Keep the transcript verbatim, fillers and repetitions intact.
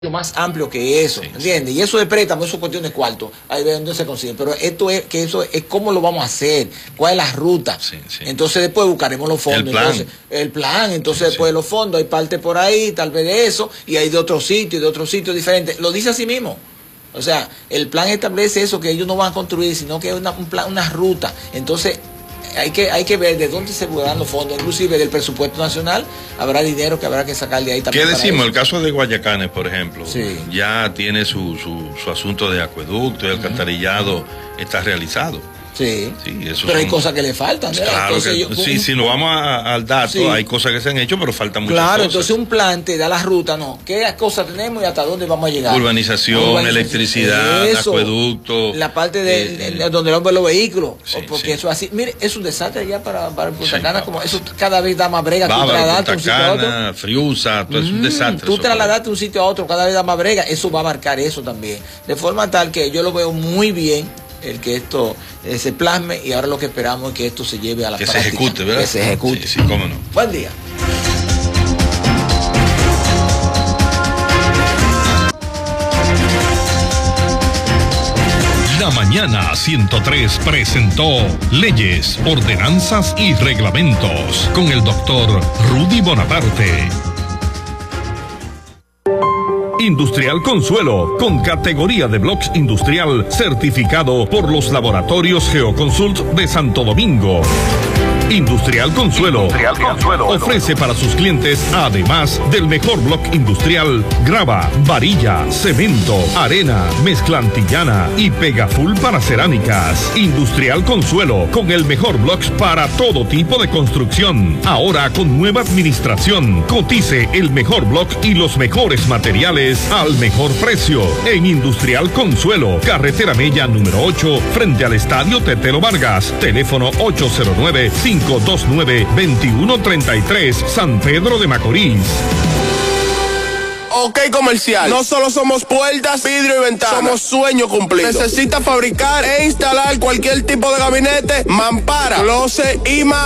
más amplio que eso, sí, ¿entiendes? Y eso de préstamo, eso es cuestión de cuarto, ahí ve dónde se consigue, pero esto es que eso es cómo lo vamos a hacer, cuál es la ruta, sí, sí. Entonces después buscaremos los fondos, el plan, entonces, el plan, entonces sí, después sí. los fondos, hay parte por ahí, tal vez de eso, y hay de otro sitio, y de otro sitio diferente, lo dice así mismo. O sea, el plan establece eso, que ellos no van a construir, sino que es una, un plan, una ruta, entonces hay que hay que ver de dónde se van los fondos, inclusive del presupuesto nacional habrá dinero que habrá que sacar de ahí también. ¿Qué decimos? El caso de Guayacanes, por ejemplo, sí. ya tiene su, su, su asunto de acueducto y alcantarillado, uh-huh. está realizado. Sí, sí eso pero son... hay cosas que le faltan. Claro que, yo, sí, un... si nos vamos a, al dato, sí. hay cosas que se han hecho, pero faltan muchas claro, cosas. Claro, entonces un plan te da la ruta, ¿no? ¿Qué cosas tenemos y hasta dónde vamos a llegar? Urbanización, Urbanización electricidad, eso, acueducto. La parte de, eh, de donde los los vehículos, sí, porque sí. eso así, mire, es un desastre ya para, para Punta sí, Cana, como eso cada vez da más brega. Bávaro, Punta Cana, Friusa, todo mm, es un desastre. Tú trasladaste de un sitio a otro, cada vez da más brega, eso va a marcar eso también. De forma tal que yo lo veo muy bien, el que esto eh, se plasme, y ahora lo que esperamos es que esto se lleve a la que práctica. Que se ejecute, ¿verdad? Que se ejecute. Sí, sí, cómo no. Buen día. La Mañana ciento tres presentó Leyes, Ordenanzas y Reglamentos con el doctor Rudy Bonaparte. Industrial Consuelo, con categoría de blocks industrial, certificado por los laboratorios Geoconsult de Santo Domingo. Industrial Consuelo, Industrial Consuelo ofrece para sus clientes, además del mejor block industrial, grava, varilla, cemento, arena, mezcla antillana y pegaful para cerámicas. Industrial Consuelo, con el mejor blocks para todo tipo de construcción. Ahora con nueva administración. Cotice el mejor block y los mejores materiales al mejor precio. En Industrial Consuelo, Carretera Mella número ocho, frente al Estadio Tetelo Vargas. Teléfono ocho cero nueve, cinco dos nueve, dos uno tres tres, San Pedro de Macorís. Ok, comercial. No solo somos puertas, vidrio y ventanas. Somos sueño cumplido. Necesita fabricar e instalar cualquier tipo de gabinete, mampara, closet y más.